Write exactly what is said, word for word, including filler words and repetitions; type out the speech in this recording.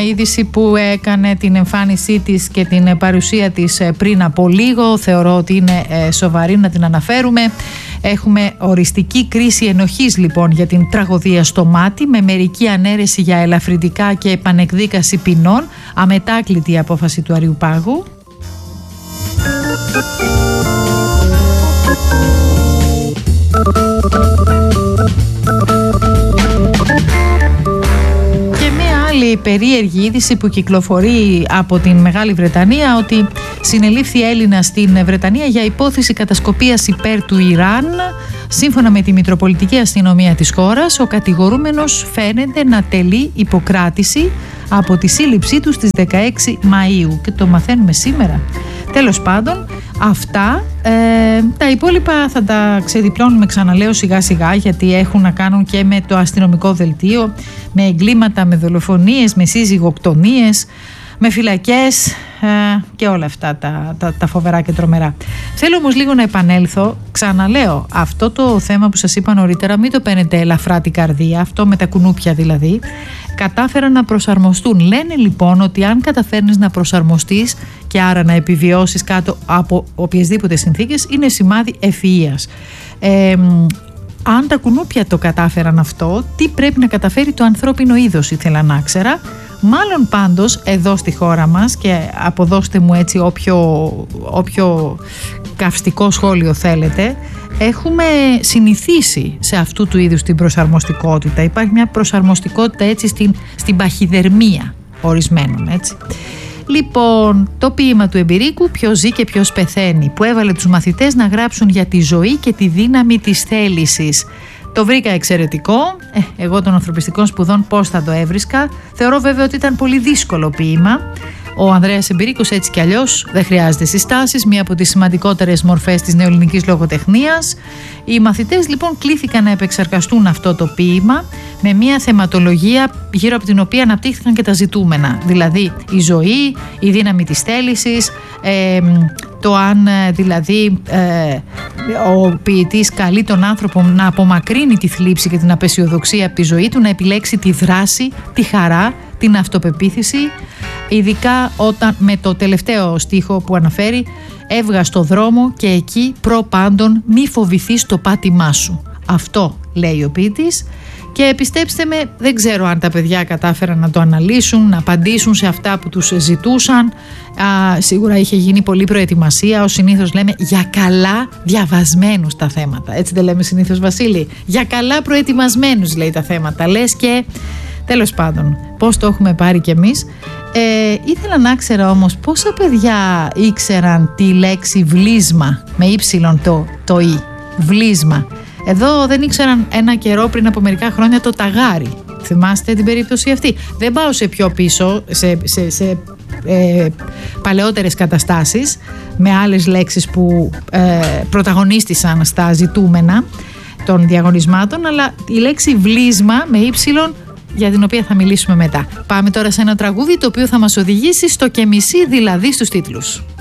είδηση που έκανε την εμφάνισή της και την παρουσία της πριν από λίγο. Θεωρώ ότι είναι σοβαρή να την αναφέρουμε. Έχουμε οριστική κρίση ενοχής λοιπόν για την τραγωδία στο Μάτι, με μερική ανέρεση για ελαφρυντικά και επανεκδίκαση ποινών. Αμετάκλητη η απόφαση του Αριουπάγου. Άλλη περίεργη είδηση που κυκλοφορεί από την Μεγάλη Βρετανία, ότι συνελήφθη Έλληνα στην Βρετανία για υπόθεση κατασκοπίας υπέρ του Ιράν. Σύμφωνα με τη Μητροπολιτική Αστυνομία της χώρας, ο κατηγορούμενος φαίνεται να τελεί υποκράτηση από τη σύλληψή του στις δεκαέξι Μαΐου και το μαθαίνουμε σήμερα. Τέλος πάντων, αυτά, ε, τα υπόλοιπα θα τα ξεδιπλώνουμε, ξαναλέω, σιγά σιγά, γιατί έχουν να κάνουν και με το αστυνομικό δελτίο, με εγκλήματα, με δολοφονίες, με σύζυγοκτονίες, με φυλακές ε, και όλα αυτά τα, τα, τα φοβερά και τρομερά. Θέλω όμως λίγο να επανέλθω, ξαναλέω, αυτό το θέμα που σας είπα νωρίτερα, μην το παίρνετε ελαφρά την καρδία, αυτό με τα κουνούπια δηλαδή. Κατάφεραν να προσαρμοστούν. Λένε λοιπόν ότι αν καταφέρνεις να προσαρμοστείς και άρα να επιβιώσεις κάτω από οποιασδήποτε συνθήκες, είναι σημάδι ευφυΐας. Ε, αν τα κουνούπια το κατάφεραν αυτό, τι πρέπει να καταφέρει το ανθρώπινο είδος, ήθελα να ξέρα. Μάλλον πάντως εδώ στη χώρα μας, και αποδώστε μου έτσι όποιο, όποιο καυστικό σχόλιο θέλετε, έχουμε συνηθίσει σε αυτού του είδους την προσαρμοστικότητα. Υπάρχει μια προσαρμοστικότητα έτσι στην, στην παχυδερμία ορισμένων, έτσι. Λοιπόν, το ποίημα του Εμπειρίκου, «Ποιος ζει και ποιος πεθαίνει», που έβαλε τους μαθητές να γράψουν για τη ζωή και τη δύναμη της θέλησης. Το βρήκα εξαιρετικό. Ε, εγώ των ανθρωπιστικών σπουδών πώς θα το έβρισκα. Θεωρώ βέβαια ότι ήταν πολύ δύσκολο ποίημα. Ο Ανδρέας Εμπειρίκος, έτσι κι αλλιώς, δεν χρειάζεται συστάσεις, μία από τις σημαντικότερες μορφές της νεοελληνικής λογοτεχνίας. Οι μαθητές λοιπόν κλήθηκαν να επεξεργαστούν αυτό το ποίημα με μία θεματολογία γύρω από την οποία αναπτύχθηκαν και τα ζητούμενα. Δηλαδή η ζωή, η δύναμη της θέλησης, ε, το αν δηλαδή ε, ο ποιητής καλεί τον άνθρωπο να απομακρύνει τη θλίψη και την απεσιοδοξία από τη ζωή του, να επιλέξει τη δράση, τη χαρά, την αυτοπεποίθηση, ειδικά όταν με το τελευταίο στίχο που αναφέρει, «Έβγα στο δρόμο και εκεί προ πάντων μη φοβηθείς το πάτημά σου». Αυτό λέει ο ποιητής. Και πιστέψτε με, δεν ξέρω αν τα παιδιά κατάφεραν να το αναλύσουν, να απαντήσουν σε αυτά που τους ζητούσαν. Α, σίγουρα είχε γίνει πολλή προετοιμασία, ως συνήθως λέμε, για καλά διαβασμένους τα θέματα. Έτσι δεν λέμε συνήθως, Βασίλη? Για καλά προετοιμασμένους λέει τα θέματα. Λες και τέλος πάντων, πώς το έχουμε πάρει κι εμείς. Ε, ήθελα να ξέρω όμως πόσα παιδιά ήξεραν τη λέξη βλίσμα, με ύψιλον το, το «η», βλίσμα. Εδώ δεν ήξεραν ένα καιρό πριν από μερικά χρόνια το ταγάρι. Θυμάστε την περίπτωση αυτή? Δεν πάω σε πιο πίσω, σε, σε, σε ε, παλαιότερες καταστάσεις, με άλλες λέξεις που ε, πρωταγωνίστησαν στα ζητούμενα των διαγωνισμάτων, αλλά η λέξη βλίσμα με ύψιλον, για την οποία θα μιλήσουμε μετά. Πάμε τώρα σε ένα τραγούδι το οποίο θα μας οδηγήσει στο και μισή δηλαδή στους τίτλους.